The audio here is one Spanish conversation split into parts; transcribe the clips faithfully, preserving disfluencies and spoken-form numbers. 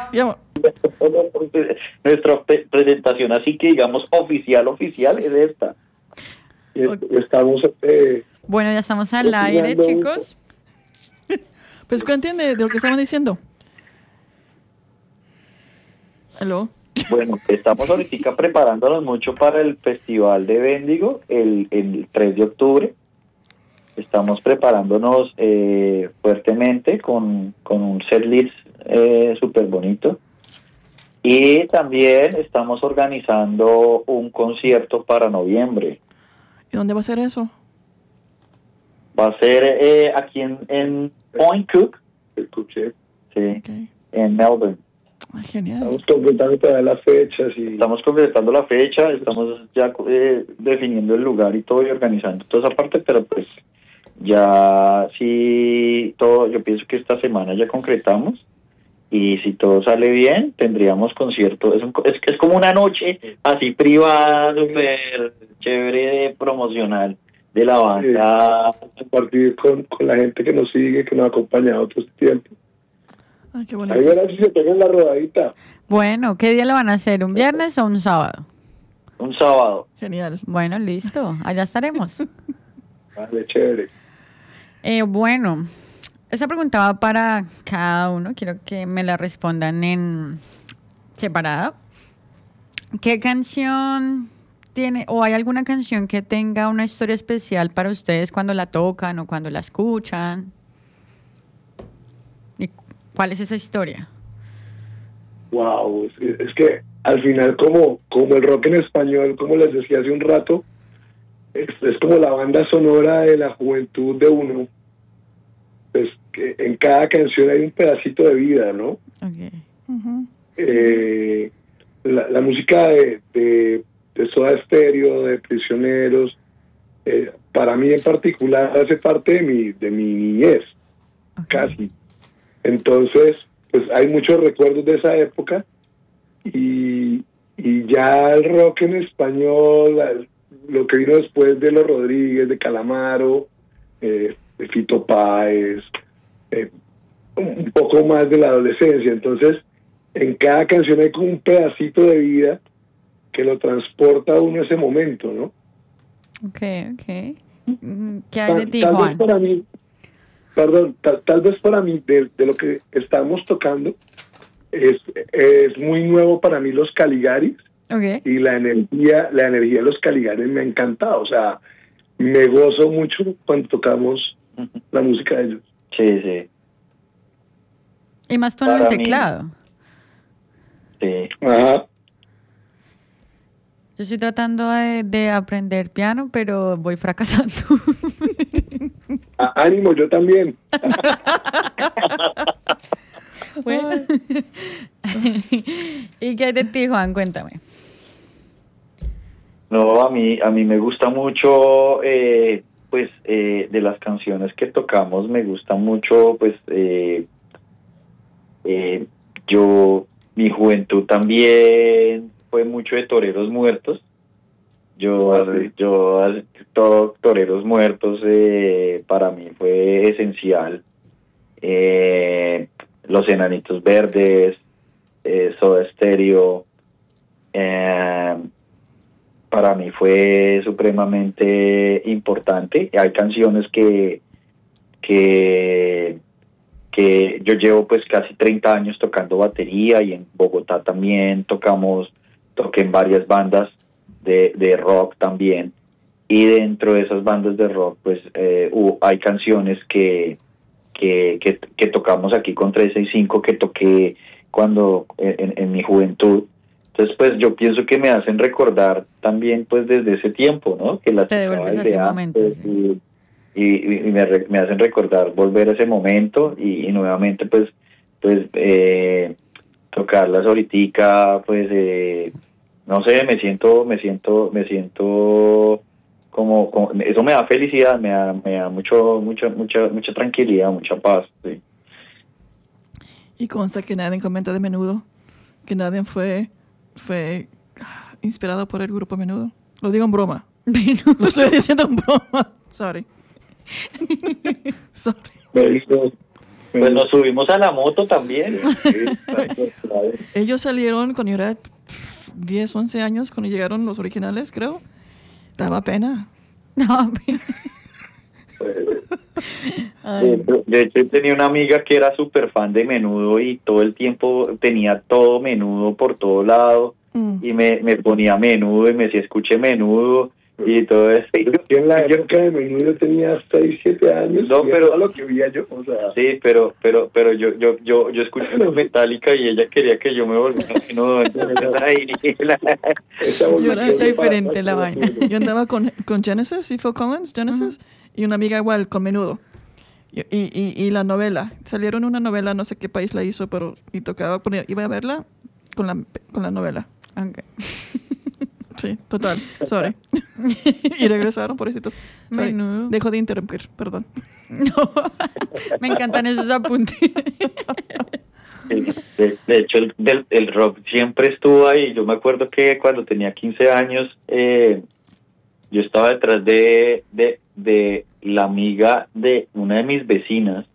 Ya, Nuestra pe- presentación, así que digamos oficial, oficial, es esta. Y Ok. estamos eh, Bueno, ya estamos al aire, Cocinando un- chicos. pues cuenten de, de lo que estaban diciendo. ¿Aló? Bueno, estamos ahorita preparándonos mucho para el Festival de Bendigo, el, el tres de octubre. Estamos preparándonos eh, fuertemente con, con un setlist eh, súper bonito. Y también estamos organizando un concierto para noviembre. ¿Y dónde va a ser eso? Va a ser eh, aquí en, en Point Cook, escuché. sí, Ok. en Melbourne. Ah, genial. Estamos completando todas las fechas y Estamos completando la fecha, estamos ya eh, definiendo el lugar y todo y organizando toda esa parte, pero pues ya sí, todo, yo pienso que esta semana ya concretamos y si todo sale bien tendríamos concierto, es, un, es, es como una noche así privada, súper chévere, promocional de la banda. compartir con, con la gente que nos sigue, que nos ha acompañado todo este tiempo. Ay, qué Ahí bonito. verás si se pegan la rodadita. Bueno, ¿qué día lo van a hacer? ¿Un viernes o un sábado? Un sábado. Genial. Bueno, listo. Allá estaremos. Vale, chévere. Eh, bueno, esa pregunta va para cada uno. Quiero que me la respondan en separado. ¿Qué canción tiene, o hay alguna canción que tenga una historia especial para ustedes cuando la tocan o cuando la escuchan? ¿Y cuál es esa historia? Wow, es, es que al final como, como el rock en español, como les decía hace un rato, es, es como la banda sonora de la juventud de uno. Pues que en cada canción hay un pedacito de vida, ¿no? Okay. Ujú. Eh, la, la música de, de, de Soda Stereo, de Prisioneros, eh, para mí en particular hace parte de mi, de mi niñez, Okay. casi. Entonces, pues hay muchos recuerdos de esa época y, y ya el rock en español, la- lo que vino después de Los Rodríguez, de Calamaro, eh, de Fito Páez, eh, un poco más de la adolescencia. Entonces, en cada canción hay como un pedacito de vida que lo transporta a uno a ese momento, ¿no? Ok, ok. Mm, ¿Qué hay de Tal, ti, tal vez Juan? para mí, perdón, tal, tal vez para mí, de, de lo que estamos tocando, es, es muy nuevo para mí los Caligaris Okay. y la energía, la energía de los Caligaris me ha encantado. O sea, me gozo mucho cuando tocamos la música de ellos. Sí, sí, Y más tú en el Para mí. teclado. sí. Ajá. Yo estoy tratando de, de aprender piano, pero voy fracasando. Á- ánimo, yo también. Bueno. ¿Y qué hay de ti, Juan? Cuéntame. No, a mí, a mí me gusta mucho, eh, pues, eh, de las canciones que tocamos, me gusta mucho, pues, eh, eh, yo, mi juventud también fue mucho de Toreros Muertos. Yo, Ah, sí. yo, todo Toreros Muertos eh, para mí fue esencial. Eh, Los Enanitos Verdes, eh, Soda Stereo, eh, para mí fue supremamente importante. Hay canciones que, que, que yo llevo pues casi treinta años tocando batería y en Bogotá también tocamos, toqué en varias bandas de, de rock también. Y dentro de esas bandas de rock pues eh, hubo- hay canciones que, que, que, que tocamos aquí con trescientos sesenta y cinco que toqué cuando en, en mi juventud. Entonces, pues yo pienso que me hacen recordar también, pues desde ese tiempo, ¿no? Que las Te tocaba devuelves a desde ese momento, antes sí. y, y, y me, re- me hacen recordar volver a ese momento y, y nuevamente, pues, pues eh, tocarlas ahoritica, pues, eh, no sé, me siento, me siento, me siento como, como eso me da felicidad, me da, me da mucho, mucha, mucha, mucha tranquilidad, mucha paz, sí. Y consta que nadie comenta de Menudo, que nadie fue, fue ah, inspirado por el grupo Menudo. Lo digo en broma. Bueno, Lo estoy diciendo en broma. Sorry. Sorry. Me hizo- Pues nos subimos a la moto también. Ellos salieron cuando yo era diez, once años, cuando llegaron los originales, creo. Daba pena. No, De, de hecho, tenía una amiga que era súper fan de Menudo y todo el tiempo tenía todo Menudo por todo lado mm. y me, me ponía Menudo y me decía, escuche Menudo y todo eso. Yo en la época de Menudo yo tenía seis, siete años. No, pero lo que veía yo, o sea. Sí, pero pero pero yo yo yo yo escuché Metallica y ella quería que yo me volviera Menudo. Entonces, ahí, la... yo era diferente la vaina. Yo andaba con, con Genesis y Phil Collins, Genesis, uh-huh. y una amiga igual con Menudo. Y, y, y la novela, salieron una novela, no sé qué país la hizo, pero y tocaba poner, iba a verla con la, con la novela. Okay. Sí, total, sorry. Y regresaron, pobrecitos. Menudo. Dejo de interrumpir, perdón. No, me encantan esos apuntes. De, de hecho, el, el, el rock siempre estuvo ahí. Yo me acuerdo que cuando tenía quince años, eh, yo estaba detrás de, de, de la amiga de una de mis vecinas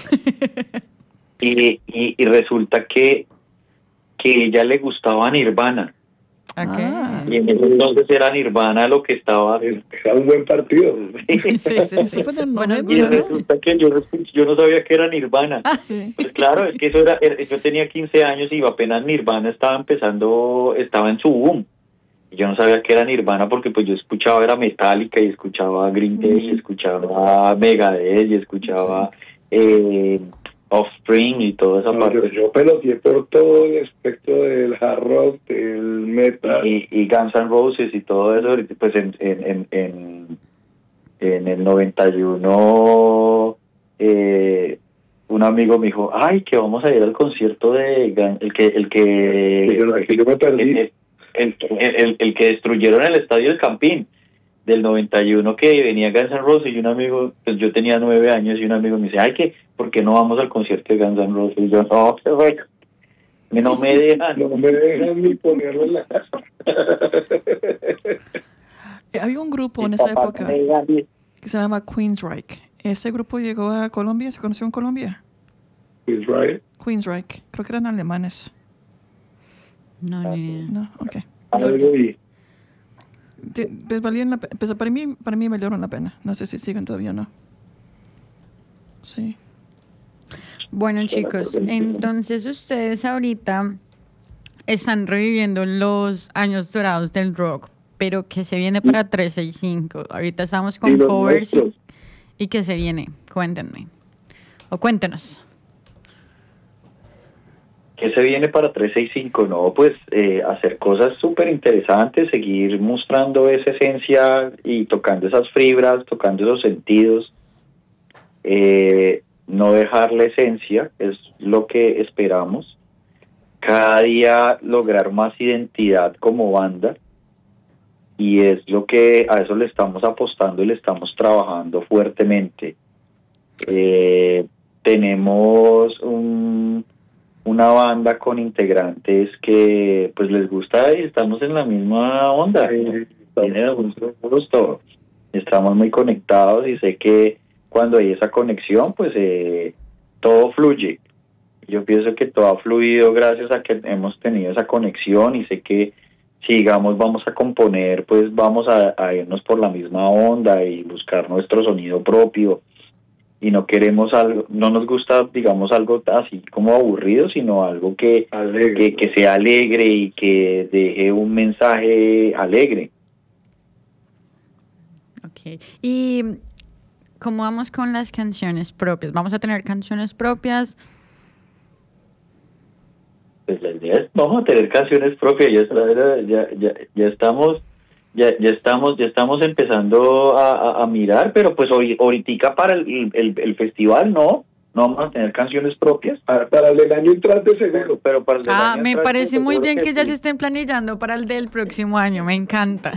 y, y, y resulta que, que ella le gustaba Nirvana. Okay. Y en ese entonces era Nirvana lo que estaba... Era un buen partido. Sí, sí, sí, sí fue de bueno, y resulta que yo, yo no sabía que era Nirvana. Ah, sí. Pues claro, es que eso era... Yo tenía quince años y apenas Nirvana estaba empezando, estaba en su boom. Y yo no sabía que era Nirvana porque pues yo escuchaba era Metallica y escuchaba Green Day y escuchaba Megadeth y escuchaba... Eh, Offspring y toda esa no, parte. Yo, yo peloteé por todo el espectro del hard rock, del metal. Y, y Guns N' Roses y todo eso, pues en en en, en el noventa y uno eh, un amigo me dijo, ay, que vamos a ir al concierto de Guns, el que el que, sí, yo, yo me perdí. El, el, el, el, el que destruyeron el estadio del Campín del noventa y uno, que venía Guns N' Roses y un amigo, pues yo tenía nueve años y un amigo me dice, ay, que ¿por qué no vamos al concierto de Guns N' Roses? Y yo, no, qué bueno, no me dejan. No me dejan ni ponerlo en la casa. Había un grupo en esa época que se llama Queensryche. Ese grupo llegó a Colombia, ¿se conoció en Colombia? Queensryche. Queensryche, creo que eran alemanes. No, ni idea. No, ok. Algo vi. Pues valían la pena, pues para mí, para mí valieron la pena. No sé si siguen todavía o no. Sí. Bueno, chicos, entonces ustedes ahorita están reviviendo los años dorados del rock, pero ¿qué se viene para trescientos sesenta y cinco? Ahorita estamos con covers y, y ¿qué se viene? Cuéntenme. O cuéntenos. ¿Qué se viene para trescientos sesenta y cinco? No, pues eh, hacer cosas súper interesantes, seguir mostrando esa esencia y tocando esas fibras, tocando esos sentidos. Eh, no dejar la esencia, es lo que esperamos. Cada día lograr más identidad como banda, y es lo que a eso le estamos apostando y le estamos trabajando fuertemente. Eh, tenemos un, una banda con integrantes que pues les gusta y estamos en la misma onda. Sí, tiene gusto, gusto. Estamos muy conectados y sé que cuando hay esa conexión, pues eh, todo fluye. Yo pienso que todo ha fluido gracias a que hemos tenido esa conexión, y sé que si, digamos, vamos a componer, pues vamos a, a irnos por la misma onda y buscar nuestro sonido propio. Y no queremos algo, no nos gusta, digamos, algo así como aburrido, sino algo que, que, que sea alegre y que deje un mensaje alegre. Ok. Y ¿cómo vamos con las canciones propias? ¿Vamos a tener canciones propias? Pues la idea es, vamos a tener canciones propias, ya, ya, ya, ya estamos, ya, ya estamos, ya estamos empezando a, a, a mirar, pero pues hoy, ahorita para el, el, el festival no, no vamos a tener canciones propias. Para, para el del año entrante seguro, pero para el del Ah, año me entrante, parece muy bien que, que ya sí. se estén planillando para el del próximo año, me encanta.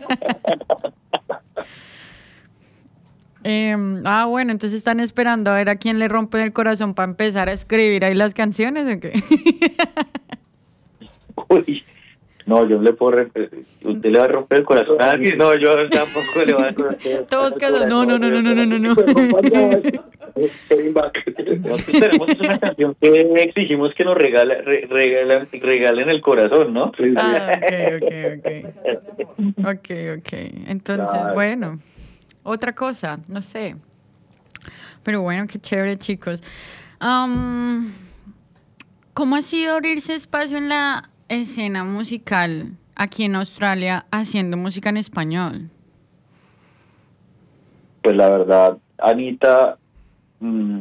eh, ah, bueno, entonces están esperando a ver a quién le rompen el corazón para empezar a escribir ahí las canciones, ¿o qué? Uy, No, yo le puedo... Re- ¿Usted le va a romper el corazón a alguien? No, yo tampoco le voy a romper. Todos casados. No, no, no, no, no, no, no. no. Nosotros tenemos una canción que exigimos que nos regala, re, regalan, regalen el corazón, ¿no? Ah, ok, ok, ok. Ok, ok. Entonces, Claro. bueno, otra cosa, no sé. Pero bueno, qué chévere, chicos. Um, ¿Cómo ha sido abrirse espacio en la escena musical aquí en Australia haciendo música en español? Pues la verdad, Anita, mmm,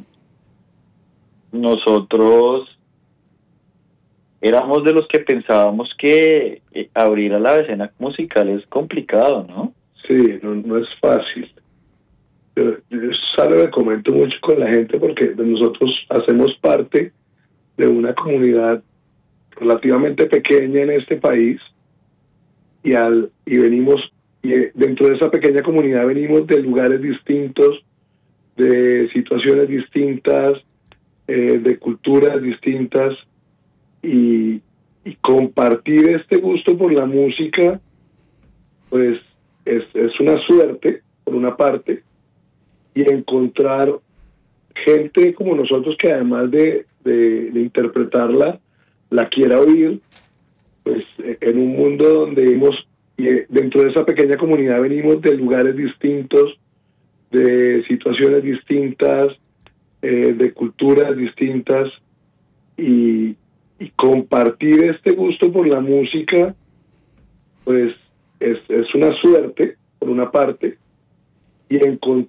nosotros éramos de los que pensábamos que eh, abrir a la escena musical es complicado, ¿no? Sí, no, no es fácil. Yo, yo es algo que comento mucho con la gente porque nosotros hacemos parte de una comunidad relativamente pequeña en este país y al y venimos y dentro de esa pequeña comunidad venimos de lugares distintos, de situaciones distintas, eh, de culturas distintas y, y compartir este gusto por la música pues es, es una suerte por una parte, y encontrar gente como nosotros que además de, de, de interpretarla la quiera oír, pues en un mundo donde vimos, y dentro de esa pequeña comunidad venimos de lugares distintos, de situaciones distintas, eh, de culturas distintas, y, y compartir este gusto por la música pues es, es una suerte por una parte, y encontrar